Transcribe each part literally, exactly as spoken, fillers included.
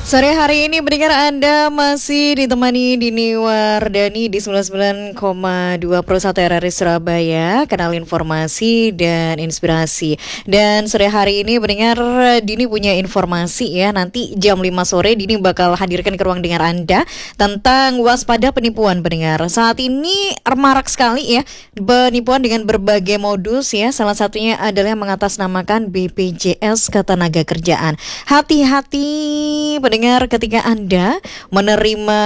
Sore hari ini pendengar Anda masih ditemani Dini Wardani di sembilan puluh sembilan koma dua Pro satu R R I Surabaya, kanal informasi dan inspirasi. Dan sore hari ini pendengar, Dini punya informasi ya. Nanti jam lima sore Dini bakal hadirkan ke ruang dengar Anda tentang waspada penipuan pendengar. Saat ini marak sekali ya penipuan dengan berbagai modus ya. Salah satunya adalah mengatasnamakan B P J S Ketenagakerjaan. Hati-hati pendengar ketika Anda menerima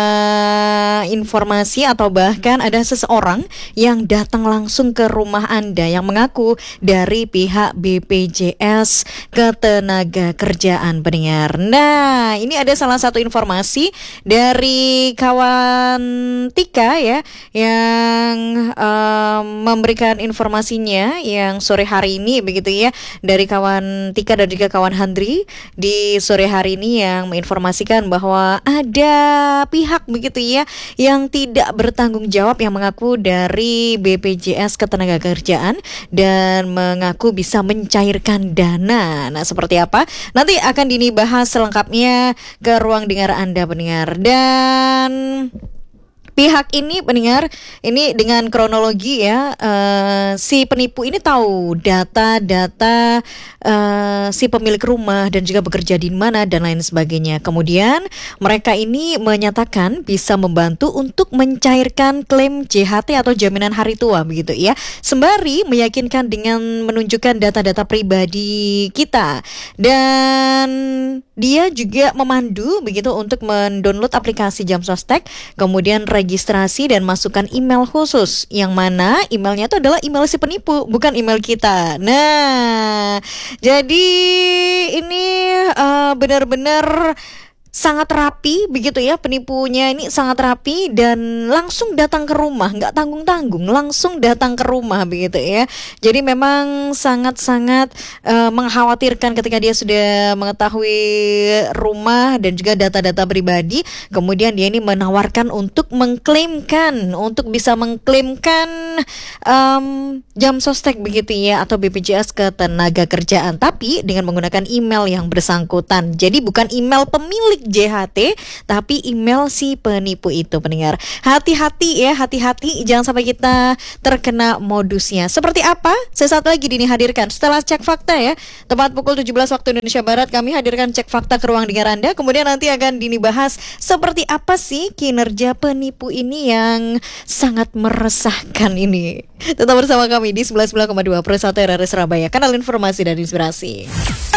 informasi atau bahkan ada seseorang yang datang langsung ke rumah Anda yang mengaku dari pihak B P J S Ketenagakerjaan pendengar. Nah, ini ada salah satu informasi dari kawan Tika ya yang um, memberikan informasinya yang sore hari ini begitu ya, dari kawan Tika dan juga kawan Handri di sore hari ini yang menginformasikan bahwa ada pihak begitu ya yang tidak bertanggung jawab yang mengaku dari B P J S Ketenagakerjaan dan mengaku bisa mencairkan dana. Nah, seperti apa? Nanti akan Dini bahas selengkapnya ke ruang dengar Anda pendengar. Dan pihak ini pendengar, ini dengan kronologi ya, uh, si penipu ini tahu data-data uh, si pemilik rumah dan juga bekerja di mana dan lain sebagainya. Kemudian mereka ini menyatakan bisa membantu untuk mencairkan klaim J H T atau jaminan hari tua begitu ya, sembari meyakinkan dengan menunjukkan data-data pribadi kita. Dan dia juga memandu begitu untuk mendownload aplikasi Jam Sostek, kemudian registrasi dan masukkan email khusus, yang mana emailnya itu adalah email si penipu, bukan email kita. Nah, jadi ini uh, benar-benar sangat rapi begitu ya, penipunya ini sangat rapi dan langsung datang ke rumah, nggak tanggung-tanggung, langsung datang ke rumah begitu ya. Jadi memang sangat-sangat uh, mengkhawatirkan ketika dia sudah mengetahui rumah dan juga data-data pribadi, kemudian dia ini menawarkan untuk mengklaimkan, untuk bisa mengklaimkan um, Jam Sostek begitu ya, atau B P J S Ketenagakerjaan, tapi dengan menggunakan email yang bersangkutan. Jadi bukan email pemilik J H T, tapi email si penipu itu pendengar. Hati-hati ya, hati-hati jangan sampai kita terkena modusnya. Seperti apa? Sesaat lagi Dini hadirkan setelah cek fakta ya. Tepat pukul tujuh belas waktu Indonesia Barat kami hadirkan cek fakta ke ruang dengar Anda. Kemudian nanti akan Dini bahas seperti apa sih kinerja penipu ini yang sangat meresahkan ini. Tetap bersama kami di sembilan puluh sembilan koma dua Pro satu R R I Surabaya, kanal informasi dan inspirasi.